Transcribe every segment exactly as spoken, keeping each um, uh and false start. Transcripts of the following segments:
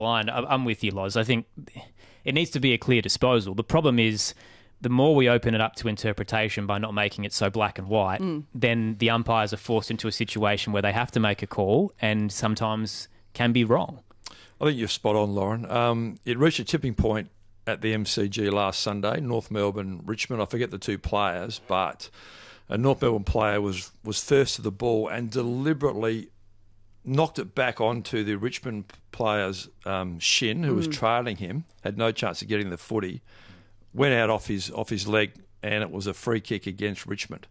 line. I'm with you, Loz. I think it needs to be a clear disposal. The problem is the more we open it up to interpretation by not making it so black and white, mm. then the umpires are forced into a situation where they have to make a call and sometimes can be wrong. I think you're spot on, Lauren. Um, it reached a tipping point at the M C G last Sunday, North Melbourne, Richmond. I forget the two players, but a North Melbourne player was, was first to the ball and deliberately knocked it back onto the Richmond player's um, shin, who mm. was trailing him, had no chance of getting the footy, went out off his off his leg, and it was a free kick against Richmond.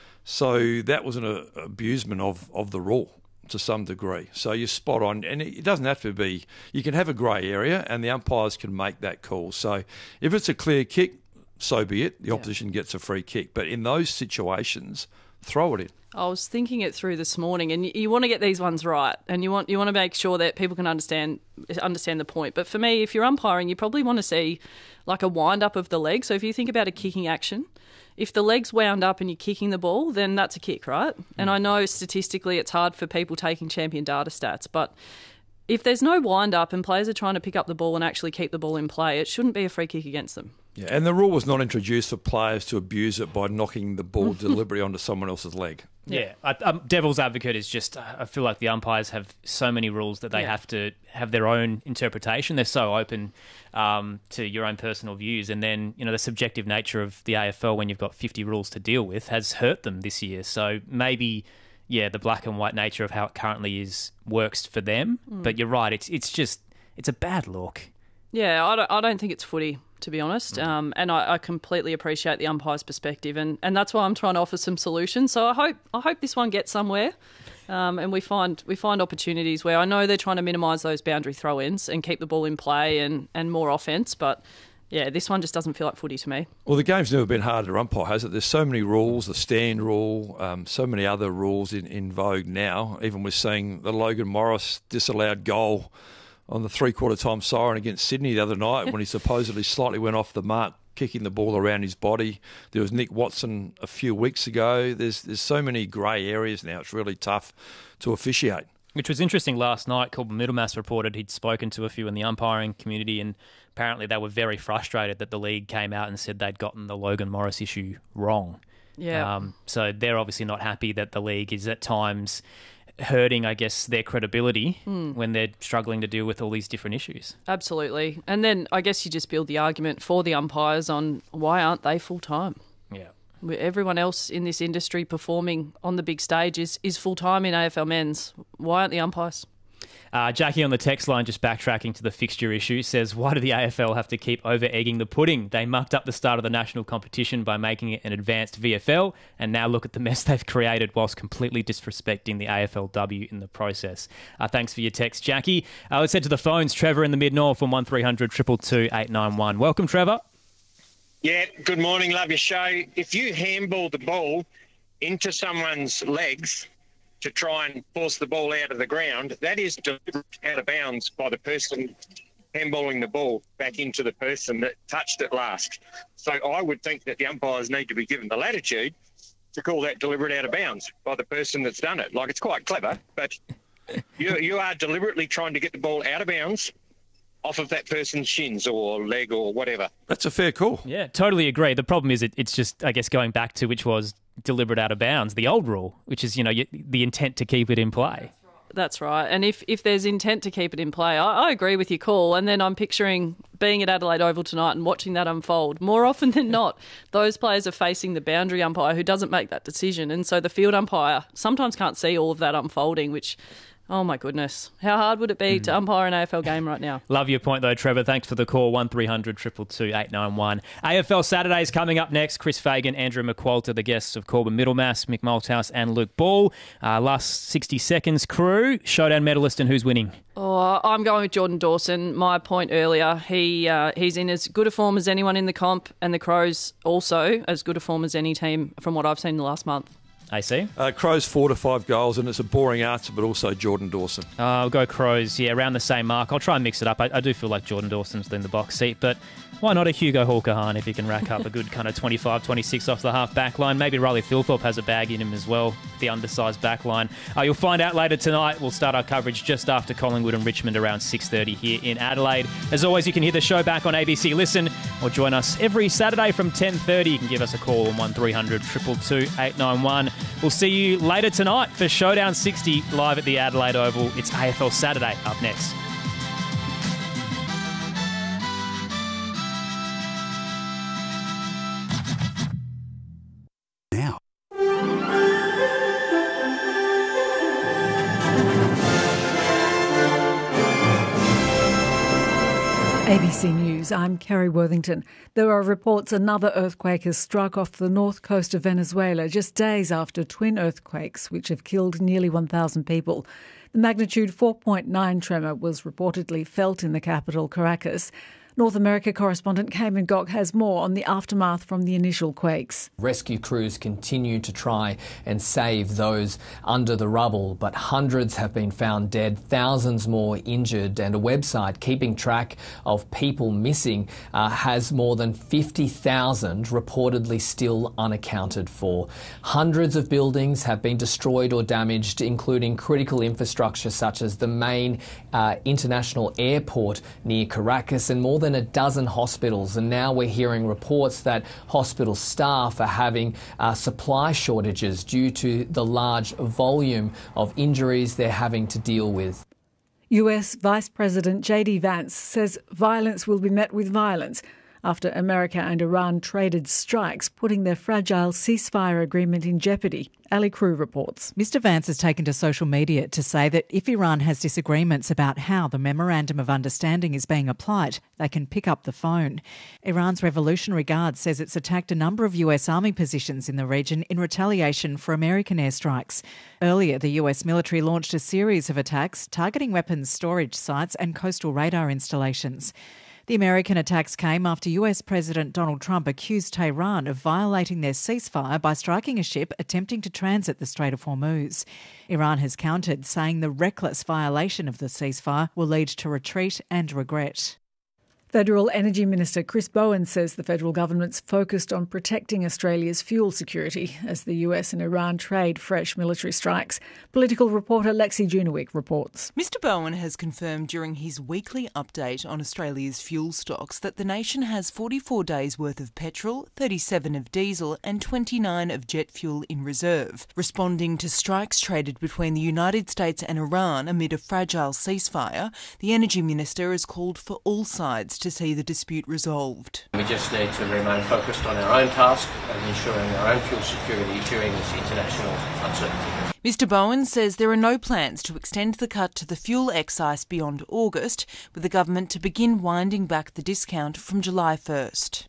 So that was an uh, abusement of, of the rule to some degree. So you're spot on. And it doesn't have to be, you can have a grey area and the umpires can make that call. So if it's a clear kick, so be it. The opposition yeah. gets a free kick. But in those situations, throw it in. I was thinking it through this morning, and you, you want to get these ones right, and you want you want to make sure that people can understand understand the point. But for me, if you're umpiring, you probably want to see like a wind up of the leg. So if you think about a kicking action, if the leg's wound up and you're kicking the ball, then that's a kick, right? Mm. And I know statistically it's hard for people taking champion data stats, but if there's no wind up and players are trying to pick up the ball and actually keep the ball in play, it shouldn't be a free kick against them. Yeah, and the rule was not introduced for players to abuse it by knocking the ball deliberately onto someone else's leg. Yeah, I, um, devil's advocate is just, I feel like the umpires have so many rules that they yeah. have to have their own interpretation. They're so open um, to your own personal views. And then, you know, the subjective nature of the A F L when you've got fifty rules to deal with has hurt them this year. So maybe, yeah, the black and white nature of how it currently is works for them. Mm. But you're right, it's it's just, it's a bad look. Yeah, I don't, I don't think it's footy, to be honest. Mm. Um, and I, I completely appreciate the umpire's perspective, and, and that's why I'm trying to offer some solutions. So I hope I hope this one gets somewhere, um, and we find we find opportunities where I know they're trying to minimise those boundary throw-ins and keep the ball in play and, and more offence, but yeah, this one just doesn't feel like footy to me. Well, the game's never been harder to umpire, has it? There's so many rules, the stand rule, um, so many other rules in, in vogue now. Even we're seeing the Logan Morris disallowed goal on the three-quarter time siren against Sydney the other night when he supposedly slightly went off the mark, kicking the ball around his body. There was Nick Watson a few weeks ago. There's there's so many grey areas now. It's really tough to officiate. Which was interesting last night. Corbin Middlemass reported he'd spoken to a few in the umpiring community, and apparently they were very frustrated that the league came out and said they'd gotten the Logan Morris issue wrong. Yeah. Um, so they're obviously not happy that the league is at times hurting, I guess, their credibility mm. when they're struggling to deal with all these different issues. Absolutely. And then I guess you just build the argument for the umpires on why aren't they full-time? Yeah. Everyone else in this industry performing on the big stage is, is full-time in A F L men's. Why aren't the umpires? Uh, Jackie on the text line, just backtracking to the fixture issue, says, why do the A F L have to keep over-egging the pudding? They mucked up the start of the national competition by making it an advanced V F L, and now look at the mess they've created whilst completely disrespecting the A F L W in the process. Uh, thanks for your text, Jackie. Uh, let's head to the phones. Trevor in the Mid-North on one three hundred two two two eight nine one. Welcome, Trevor. Yeah, good morning. Love your show. If you handball the ball into someone's legs to try and force the ball out of the ground, that is delivered out of bounds by the person handballing the ball back into the person that touched it last. So I would think that the umpires need to be given the latitude to call that deliberate out of bounds by the person that's done it. Like, it's quite clever, but you you are deliberately trying to get the ball out of bounds off of that person's shins or leg or whatever. That's a fair call. Yeah, totally agree. The problem is it, it's just, I guess, going back to which was deliberate out of bounds, the old rule, which is, you know, the intent to keep it in play. That's right. And if, if there's intent to keep it in play, I, I agree with your call. And then I'm picturing being at Adelaide Oval tonight and watching that unfold. More often than not, those players are facing the boundary umpire who doesn't make that decision. And so the field umpire sometimes can't see all of that unfolding, which... oh, my goodness. How hard would it be mm. to umpire an A F L game right now? Love your point, though, Trevor. Thanks for the call. one three hundred two two two eight nine one. A F L Saturdays coming up next. Chris Fagan, Andrew McQualter, the guests of Corbin Middlemass, Mick Malthouse and Luke Ball. Uh, last sixty seconds, crew. Showdown medalist and who's winning? Oh, I'm going with Jordan Dawson. My point earlier, he uh, he's in as good a form as anyone in the comp, and the Crows also as good a form as any team from what I've seen in the last month. A C? Uh, Crows four to five goals, and it's a boring answer, but also Jordan Dawson. Uh, I'll go Crows, yeah, around the same mark. I'll try and mix it up. I, I do feel like Jordan Dawson's in the box seat, but why not a Hugo Hawker-Hahn if he can rack up a good kind of twenty-five, twenty-six off the half back line? Maybe Riley Thilthorpe has a bag in him as well, the undersized back line. Uh, you'll find out later tonight. We'll start our coverage just after Collingwood and Richmond around six thirty here in Adelaide. As always, you can hear the show back on A B C Listen or join us every Saturday from ten thirty. You can give us a call on one three hundred two two two eight nine one. We'll see you later tonight for Showdown sixty live at the Adelaide Oval. It's A F L Saturday up next. Now. A B C News, I'm Kerry Worthington. There are reports another earthquake has struck off the north coast of Venezuela just days after twin earthquakes, which have killed nearly one thousand people. The magnitude four point nine tremor was reportedly felt in the capital, Caracas. North America correspondent Cayman Gok has more on the aftermath from the initial quakes. Rescue crews continue to try and save those under the rubble, but hundreds have been found dead, thousands more injured, and a website keeping track of people missing uh, has more than fifty thousand reportedly still unaccounted for. Hundreds of buildings have been destroyed or damaged, including critical infrastructure such as the main uh, international airport near Caracas and more than a dozen hospitals, and now we're hearing reports that hospital staff are having uh, supply shortages due to the large volume of injuries they're having to deal with. U S Vice President J D Vance says violence will be met with violence after America and Iran traded strikes, putting their fragile ceasefire agreement in jeopardy. Ali Crew reports. Mister Vance has taken to social media to say that if Iran has disagreements about how the Memorandum of Understanding is being applied, they can pick up the phone. Iran's Revolutionary Guard says it's attacked a number of U S Army positions in the region in retaliation for American airstrikes. Earlier, the U S military launched a series of attacks targeting weapons storage sites and coastal radar installations. The American attacks came after U S President Donald Trump accused Tehran of violating their ceasefire by striking a ship attempting to transit the Strait of Hormuz. Iran has countered, saying the reckless violation of the ceasefire will lead to retreat and regret. Federal Energy Minister Chris Bowen says the federal government's focused on protecting Australia's fuel security as the U S and Iran trade fresh military strikes. Political reporter Lexi Junowick reports. Mister Bowen has confirmed during his weekly update on Australia's fuel stocks that the nation has forty-four days' worth of petrol, thirty-seven of diesel and twenty-nine of jet fuel in reserve. Responding to strikes traded between the United States and Iran amid a fragile ceasefire, the Energy Minister has called for all sides to see the dispute resolved. We just need to remain focused on our own task and ensuring our own fuel security during this international uncertainty. Mister Bowen says there are no plans to extend the cut to the fuel excise beyond August, with the government to begin winding back the discount from July first.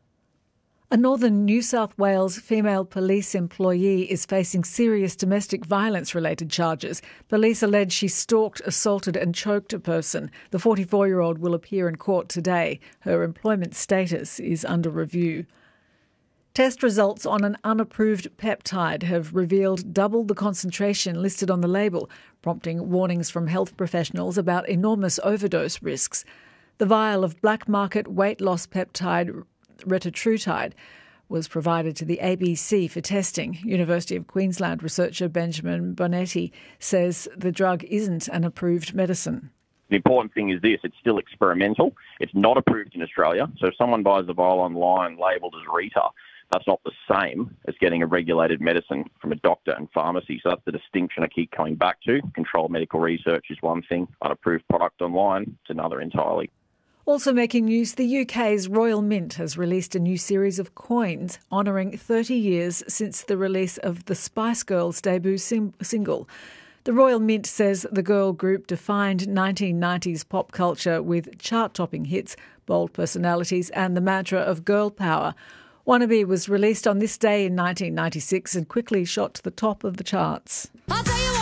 A northern New South Wales female police employee is facing serious domestic violence-related charges. Police allege she stalked, assaulted and choked a person. The forty-four-year-old will appear in court today. Her employment status is under review. Test results on an unapproved peptide have revealed double the concentration listed on the label, prompting warnings from health professionals about enormous overdose risks. The vial of black market weight loss peptide retatrutide was provided to the A B C for testing. University of Queensland researcher Benjamin Bonetti says the drug isn't an approved medicine. The important thing is this, it's still experimental. It's not approved in Australia. So if someone buys a vial online labelled as Rita, that's not the same as getting a regulated medicine from a doctor and pharmacy. So that's the distinction I keep coming back to. Controlled medical research is one thing. Unapproved product online, it's another entirely. Also making news, the U K's Royal Mint has released a new series of coins honouring thirty years since the release of the Spice Girls' debut sim- single. The Royal Mint says the girl group defined nineteen nineties pop culture with chart-topping hits, bold personalities and the mantra of girl power. Wannabe was released on this day in nineteen ninety-six and quickly shot to the top of the charts.